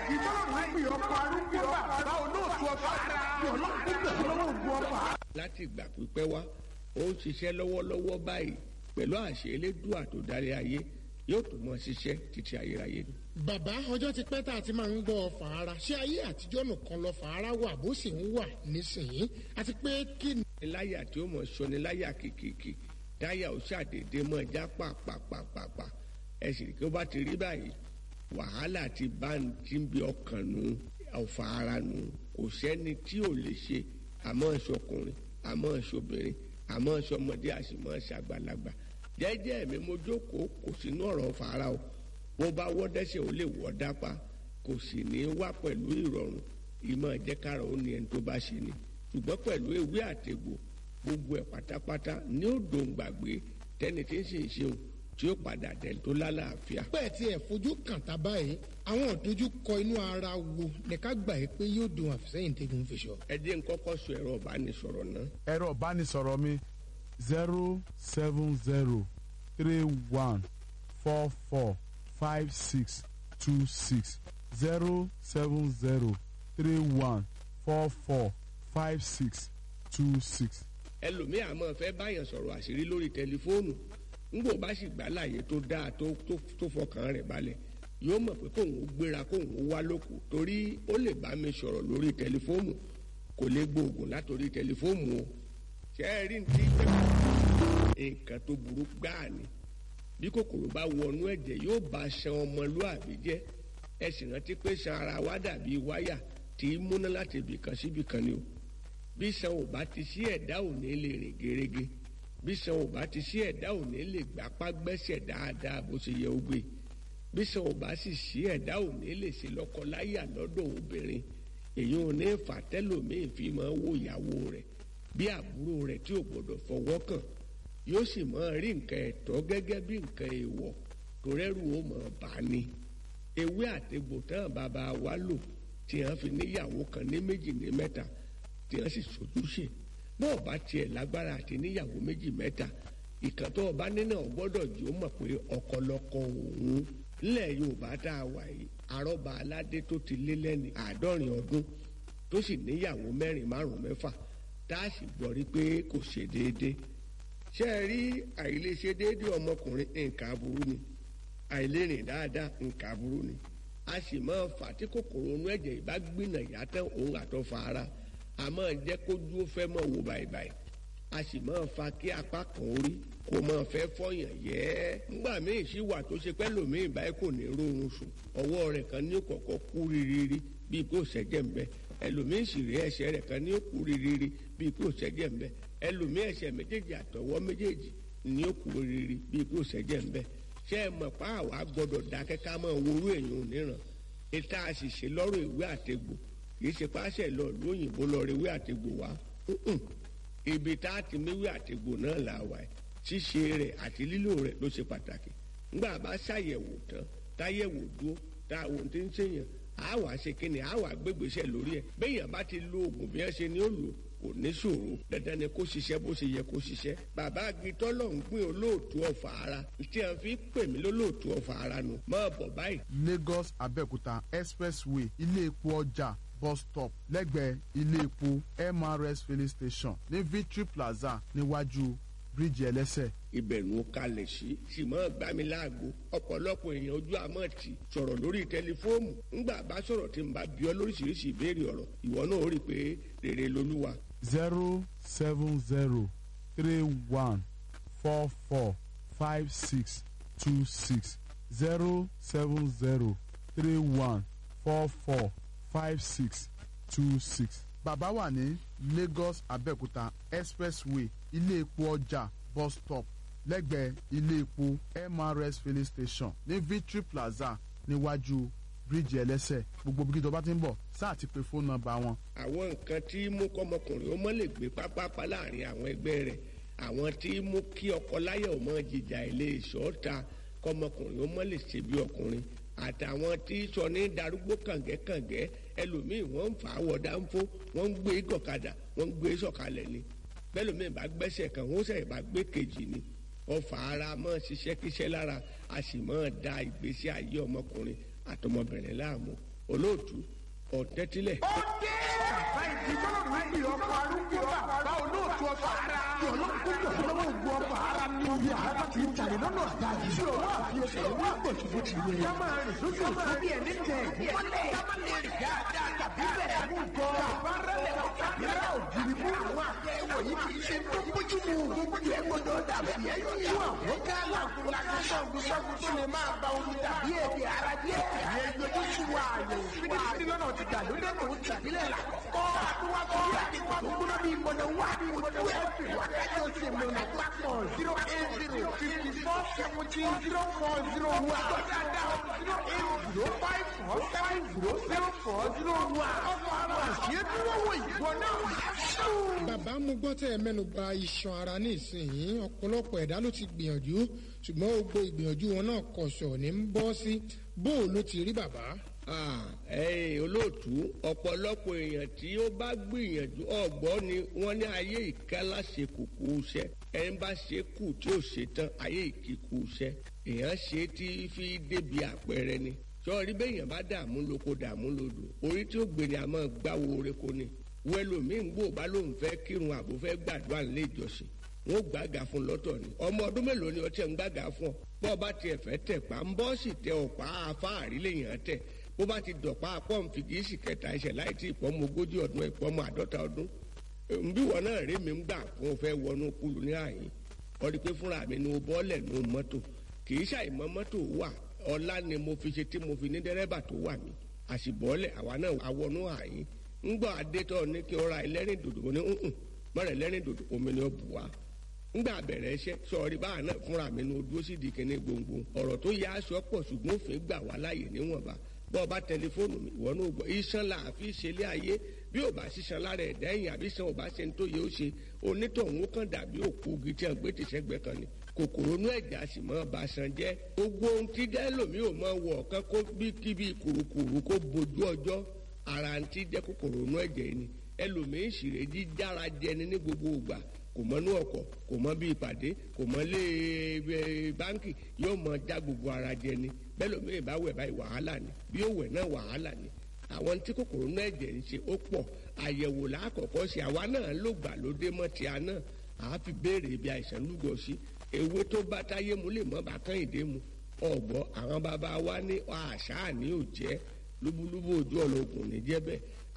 jí tọ́lọ́run pè ọkọ̀ arúgbó bàbá olóòtú ọ̀fà ara. ọlọ́run pè lọ́wọ́ ògùn ọ̀fà. láti ìgbà pípẹ́ wá ó ń ṣiṣẹ́ lọ́wọ́lọ́wọ́ báyìí pẹ̀lú àṣẹ elédùà tó darí ayé yóò tún mọ́ ṣiṣẹ́ títí ayérayé ni. bàbá ọjọ́ ti pẹ́ tá a ti máa ń gbọ́ ọ̀fà ara ṣé ayé àtijọ́ nìkan lọ́fà ara wà bó sì ń wà nísìnyí àti pé kí ni. láyà tí ó mọ̀ sọni láyà kìkìkì táyà ó ṣàdédé mọ́ já pàpàpàpàpà ẹ̀sìn kí ó bá ti rí báyìí wàhálà ti bá ti ń bí ọkàn nù ọ̀fà ara nù kò sẹ́ni tí ò lè ṣe àmọ́ ṣọkùnrin àmọ́ ṣobìnrin àmọ́ ṣọmọdé àṣìmọ́ ṣàgbàlagbà jẹ́jẹ́ mi mo jókòó kò sínú ọ̀rọ̀ ọ̀fà ara o bó bá wọ́ dẹ́sẹ̀ ó lè wọ́ dápá kò sì ní wá pẹ̀lú ìrọ̀rùn ìmọ̀ jẹ́kára ó ní ẹni tó bá ṣe ni ṣùgbọ́n pẹ̀lú ewé àtegbò gbogbo ẹ̀ pátápátá ní ó dòǹgbàgbé tẹ́ni tí ń sì ń ṣeun tí ó padà dẹ̀ tó lálàáfíà. pẹ́ẹ́ tí ẹ̀ fojú kàn tá báyìí àwọn ìdojúkọ inú ara wo ní ká gbà yìí pé yóò dùn àfisẹ́yìn tẹ́gun fi sọ. ẹ dé ń kọ́kọ́ sọ ẹ̀rọ ìbánisọ̀rọ̀ náà. ẹ̀rọ ìbánisọ̀rọ̀ mi 07031445626 07031445626. ẹlòmíà máa fẹ́ báyàn sọ̀rọ̀ àṣírí lórí tẹlifóònù ńgbò bá sì gbà láàyè tó dáa tó fọkàn rẹ̀ balẹ̀ yóò mọ̀ pé kóun ó gbéra kóun ó wá lóko torí ó lè bá mi sọ̀rọ̀ lórí tẹlifóònù kò lè gbóògùn látòrí tẹlifóònù o ṣe é rí ní nǹkan tó burú gbáà ni bí kòkòrò bá wọnú ẹ̀jẹ̀ yóò bá ṣan ọmọlúàbí jẹ́ ẹ sì rántí pé ṣan ara wa dàbí wáyà tí í múná láti ibìkan síbìkan ni o bí ṣan ò bá ti sí ẹ̀dá ò ní lè rìn gerege bí ṣan ò bá ti sí ẹ̀dá ò ní lè gbapá gbẹ́sẹ̀ dáadáa bó ṣe yẹ ó gbé bí ṣan ò bá sì sí ẹ̀dá ò ní lè ṣe lọ́kọláya lọ́dọ̀ obìnrin èyí ò ní fàtẹ́lòmíì fi máa wo ìyàwó rẹ̀ bí àbúrò rẹ̀ tí ò gbọdọ̀ fọwọ́ kàn yóò sì máa rí nǹkan ẹ̀tọ́ gẹ́gẹ́ bí nǹkan èèwọ̀ tó rẹ́rù ó máa bà ní. ewé àtegbò tán bàbá wa lò tí wọ́n fi níyàwó kan ní méjì ní mẹ́ta tí wọ́n sì ṣojúṣe bọ́ọ̀ bá tiẹ̀ lágbára àti níyàwó méjì mẹ́ta ìkan tó ọba nínú ọgbọ́dọ̀ jù ó mọ̀ pé ọkọlọkọ òun nílẹ̀ Yorùbá tá a wà yìí arọ́ba aládé tó ti lé lẹ́ni 70 ọdún tó sì níyàwó 4 5 6 tá a sì gbọ́ rí pé kò ṣe déédéé ṣé ẹ rí àìlèṣe déédéé ọmọkùnrin nǹkan aburú ni àìlérìn dáadáa nǹkan aburú ni a sì máa fà tí kòkòrò inú ẹ̀jẹ̀ ìbá gbìnà yàtọ̀ òun àtọ́fà ara a máa jẹ́ kójú ó fẹ́ mọ̀ wò báyìí a sì máa fa kí apá kan orí kò máa fẹ́ fọyàn yẹ́ ńgbà míì sí wà tó ṣe pẹ́ lòmíì báyìí kò ní rórun sùn ọwọ́ rẹ̀ kan ní kọ̀kọ́ kú rírírí bíi kò ṣẹ́jẹ̀ ń bẹ ẹlòmíì sì rí ẹsẹ̀ rẹ̀ kan ní kú rírírí bíi kò ṣẹ́jẹ̀ ń bẹ ẹlòmíì ẹsẹ̀ méjèèjì àtọwọ́ méjèèjì ní kú rírírí bíi kò ṣẹ́jẹ̀ ń bẹ ṣé ẹ mọ̀ pa àwa gbọ́dọ̀ dákẹ́ ká máa worú èèyàn oníran ìta àṣìṣe lọ́rọ̀ ìwé àtegbò kì í ṣe páṣẹ lọ lóyìnbó lọ rí ìwé àtegbò wá ibi tá a ti méwé àtegbò náà là wà ṣíṣe rẹ̀ àti lílò rẹ̀ ló ṣe pàtàkì ńgbà bá ṣàyẹ̀wò tán táyẹ̀wò dúró táwọn tí ń ṣèyàn á wà ṣe kíni á wà gbégbèsè lórí ẹ̀ béèyàn bá ti lo oògùn bí wọ́n ṣe ní ó lò kò ní ṣòro dandan ni kó ṣiṣẹ́ bó ṣe yẹ kó ṣiṣẹ́ bàbá agitọ́ lọ ń gbìn olóòtú ọ̀fà ara tí a fi pè mí lólóòtú ọ̀fà ara nù máa bọ̀ báyìí. Lagos Abẹ́òkúta expressway ilé epo ọjà bus stop lẹ́gbẹ̀ẹ́ ilé epo MRS filling station ní Victory Plaza níwájú bíríìjì ẹlẹ́sẹ̀. ìbẹ̀rù kalẹ̀ sí sì máa gbá mi láago ọ̀pọ̀lọpọ̀ èèyàn ojú àmọ́ ti sọ̀rọ̀ lórí tẹlifóònù ńgbà bá sọ̀rọ̀ tí n bá bí ọ lóríṣiríṣi ìbéèrè ọ̀rọ̀ ìwọ náà ó rí i pé rere lolúwa. 07031445626 07031445626. bàbá wà ní Lagos Abẹ́òkúta expressway ilé epo ọjà bus stop lẹ́gbẹ̀ẹ́ ilé epo MRS filling station ní Victory Plaza níwájú bíríìjì ẹlẹ́sẹ̀ gbogbo bí kíjọba ti ń bọ̀ sáà ti pe fóònù nọ́mbà wọn. àwọn nǹkan tí mú kọ́mọkùnrin ó mọ́ lè gbé pápápá láàrin àwọn ẹgbẹ́ rẹ̀ àwọn tí mú kí ọkọ láyà ó mọ́ jìjà ilé ìṣọ́ta kọ́mọkùnrin ó mọ́ lè ṣe bí ọkùnrin àtàwọn tí sọ ní darúgbó kàngẹ́kàngẹ́ ẹlòmíì wọ́n ń fà á wọ̀ dáńfó wọ́n ń gbé gọ̀kadà wọ́n ń gbé sọ̀kalẹ̀ ni bẹ́lòmíì bá gbẹ́sẹ̀ kan wọ́n sẹ̀ bá gbé kejì ni ọfà ara máa ṣiṣẹ́ kíṣẹ́ lára a sì máa da ìgbésí ayé ọmọkùnrin àtọmọbìnrin láàmú olóòtú ọ̀tẹ́tílẹ̀. ó dé bàbá ìdíjọ́ méjì ọkọ̀ arúgbó bàbá olóòtú ọkọ̀ ara. ọlọ́kùnrin ọlọ́wọ́ ògùn ọkọ̀ ara ní orí àbá ti ń tàrí lọ́nà àdáyé. tí òun àfi ẹsẹ̀ ìwé àpòjù bó ti yẹ. ká máa rìn sókè òkú bí ẹni tẹ ìmọ́lẹ̀. ká má lè rìn dáadáa tàbí bẹ̀rẹ̀ mú gan. bàbá rẹ̀ lọ tàbí rẹ̀ ògiri mú àwọn àtẹ̀wò yìí kì í ṣe tó bójú mu. gbogbo ẹ̀ gbọdọ̀ dàbí ẹ̀yìn yín àwọn ká làgùnlàgùn tó lè máa ba omi tàbí èdè ara jẹ́. ẹ̀yẹ yọjú sí wa àyẹ̀wò fídífídí lọ́nà ti dà lóde kò ń tàbílẹ̀ là. kọ́ àtúwàtò láti wá gbóná bí ìmọ̀nà wà ní ojú ẹ̀sìn wákàtí ṣe mọ̀nà pápọ̀ 08054170401. dáadáa 08054700401. ọkọ̀ àwọn àṣìyẹ dúró wò ìgbọ́ náà. bàbá mo gbọ́ tẹ́ ẹ mẹ́nu bà iṣan ara ní ìsinyìí ọ̀pọ̀lọpọ̀ ẹ̀dá ló ti gbìyànjú ṣùgbọ́n gbogbo ìgbìyànjú wọn náà kọ̀ṣọ̀ ní ń bọ́ sí bó o ló ti rí bàbá. olóòtú ọ̀pọ̀lọpọ̀ èèyàn tí ó bá gbìyànjú ọ̀gbọ́n ni wọ́n ní ayé ìkálá ṣe kùkù iṣẹ́ ẹni bá ṣe kù tí ó ṣe tán ayé ìkíkù iṣẹ́ èèyàn ṣe tí fi débi àpẹẹrẹ ni sọ́ọ́rí bẹ́ẹ̀yàn bá dààmú lóko dààmú lodò orí tí ó gbé ni a máa gbáwo oreko ni wẹ́lòmíín gbò bá lóun fẹ́ kírun àbò fẹ́ gbàdúrà nílé ìjọsìn wọn ò gbàgà fún lọ́tọ̀ ni ọmọ ọdún mélòó ni ọtí ẹ̀ ń gbàgà fún ọ bọ́ ọ bá tiẹ̀ fẹ́ tẹ̀ pa ń bọ́ sì tẹ ọ̀pá afáàrí lèèyàn tẹ̀ bó bá ti dọ̀pá pọ́ǹfì kì í sì kẹta ẹsẹ̀ láì tí ìpọ́nmọ 40 ọdún ìpọ́nmọ 50 ọdún bí wọn náà rí mi ń gbà fún ọ fẹ́ wọnú kúlù ní àyín ọ rí pé fúnra mi ni mo bọ́ọ̀lẹ̀ nù mọ́tò kì í ṣàìmọ́ mọ́tò wà ọlá ni mo fi ṣe tí mo fi ní dẹ́rẹ́bà tó wà mí àṣìbọ́ọ̀lẹ̀ àwa náà àwọnú àyín ń gbọ́ adétọ́ ní kí ọ ra ẹlẹ́rìn dòdò ní mọ́rẹ̀ ẹlẹ́rìn dòdò omi ni ó bù wá ngbà bẹ̀rẹ̀ iṣẹ́ sọ̀rí báà náà fúnra mi ni o dúró sí di kíní gbòǹgbò ọ̀rọ̀ tó yá aṣọ pọ̀ ṣùgbọ́n òfin gbà wá láàyè níwọ̀nba bọ́ ọ bá tẹlifóònù mi ìwọ náà gbọ́ iṣan là á fi ṣẹlẹ̀ ayé bí ò bá ṣiṣan lára ẹ̀dá ẹ̀yìn àbí iṣan ò bá ṣe ń tó yẹ ó ṣe onítọ̀hún kàn dàbí òkú igi tí wọ́n gbé tìṣẹ́gbẹ́ kan ni kòkòrò inú ẹ̀já sì mọ́ ba san jẹ́ gbogbo ohun tí gẹ́lòmí ò mọ wọ̀ ọ̀kan kó bí kíbi kùrùkùrù kó bojú ọjọ́ ara ń tí jẹ́ kòkòrò inú ẹ̀jẹ̀ ni ẹlòmíín ṣìrè jíjára jẹni ní gbogbo ìgbà kò mọ inú ọkọ̀ kò mọ bí ìpàdé kò mọ lé báńkì yóò mọ já gbogbo ara jẹ ni bẹ́ẹ̀ lómi ìbá wẹ̀ báyìí wàhálà ni bí ó wẹ̀ náà wàhálà ni àwọn tí kòkòrò náà ẹ̀jẹ̀ ń ṣe ó pọ̀ àyẹ̀wò lákọ̀ọ́kọ́ ṣe àwa náà ló gbà lóde mọ́ ti a náà àá fi béèrè ibi àìsàn lúgọ sí ewé tó bá táyé mu lè mọ́ bá kán ìdè mu ọ̀gbọ́ àwọn bàbá wa ní àṣà ní òjẹ́ lúbúlúbú ojú ọlọ́gùn ní jẹ́bẹ̀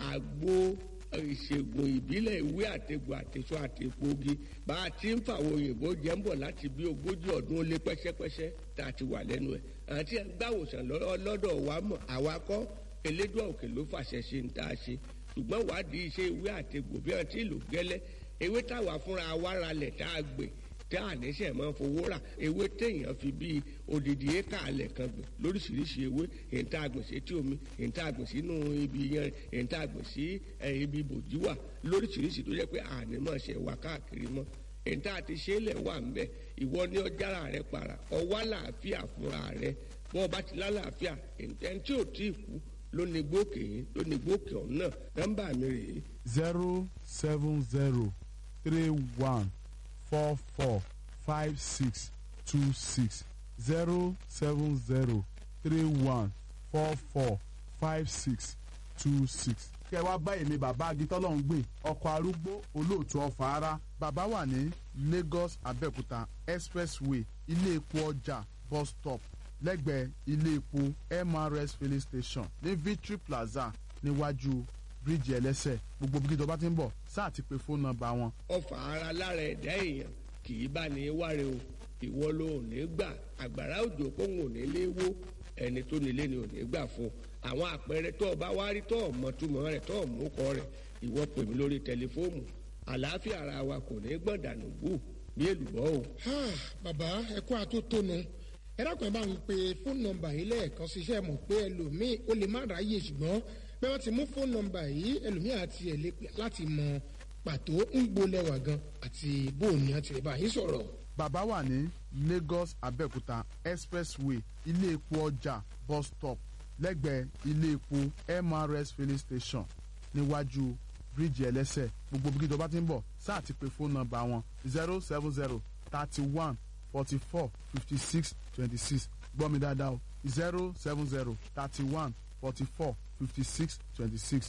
àgbo ìṣègùn ìbílẹ̀ ìwé àtegbò àtẹ̀sọ àtẹ̀pọ̀gi bá a ti ń fàwọn òyìnbó jẹ́ ń bọ̀ láti bí 40 ọdún ó lé pẹ́sẹ́pẹ́sẹ́ tá a ti wà lẹ́nu ẹ̀ àti gbàwòsàn lọ́dọ̀ wa mọ̀ àwa kọ́ elédùn òkè ló fàṣẹ ṣe ń tá a ṣe ṣùgbọ́n wádìí iṣẹ́ ìwé àtegbò bí wọ́n ti lò gẹ́lẹ́ ewé táwa fúnra wa ralẹ̀ tá a gbè tá a níṣẹ́ máa fowó rà ewé téèyàn fi bíi odidi éka alẹ̀ kan gbìn lóríṣiríṣi ewé èyí tá a gbìn sí etí omi èyí tá a gbìn sínú ibi yẹn èyí tá a gbìn sí ibi bòjú wà lóríṣiríṣi tó jẹ́ pé àní máa ṣe wà káàkiri mọ́ èyí tá a ti ṣe é lẹ̀ wà ń bẹ̀ ìwọ ní ọjàrà rẹ para ọwá làáfíà fúnra rẹ bọ́ ọ bá ti lálàáfíà ẹni tí ò tí ì kú ló ní gbókè yín ló ní gbókè ọ̀hún náà nọ́mbà mi rèé. 07031445626 07031445626 kẹ wá bá èmi bàbá agitọ́lọ́hún gbé ọkọ̀ arúgbó olóòtú ọ̀fà ara bàbá wà ní Lagos Abẹ́òkúta expressway ilé epo ọjà bus stop lẹ́gbẹ̀ẹ́ ilé epo MRS filling station ní Victory Plaza níwájú bíríìjì ẹlẹ́sẹ̀ gbogbo bí kíjọba ti ń bọ̀ sáà ti pe fóònù nọ́mbà wọn. ọfà ara lára ẹ̀dá èèyàn kì í bá ní wáre o ìwọ ló ò ní gbà àgbàrá òjò kóhùn ò ní lé wó ẹni tó nílé ni ò ní gbà fún àwọn àpẹẹrẹ tó o bá wá rí tó o mọ túmọ̀ rẹ̀ tó o mú kọ rẹ̀ ìwọ pè mí lórí tẹlifóònù àlàáfíà ara wa kò ní gbọ̀dànù bù bí èlùbọ́ o. bàbá ẹ kú àtótónu ẹ dákun ẹ bá ń pe fóònù nọ́mbà yìí lẹ́ẹ̀kan ṣiṣẹ́ mọ̀ pé ẹlòmíì ó lè má ráyè ṣùgbọ́n bí wọ́n ti mú fóònù nọ́mbà yìí ẹlòmíì àti ẹ̀ lè pè láti mọ pàtó ń gbolẹ̀wà gan àti bóòní àti ìbá yìí sọ̀rọ̀. bàbá wà ní Lagos Abẹ́òkúta expressway ilé epo ọjà bus stop lẹ́gbẹ̀ẹ́ ilé epo MRS filling station níwájú bíríìjì ẹlẹ́sẹ̀ gbogbo bí kíjọba ti ń bọ̀ sáà ti pe fóònù nọ́mbà wọn 07031445626 gbọ́ mi dáadáa o 07031445626 5626.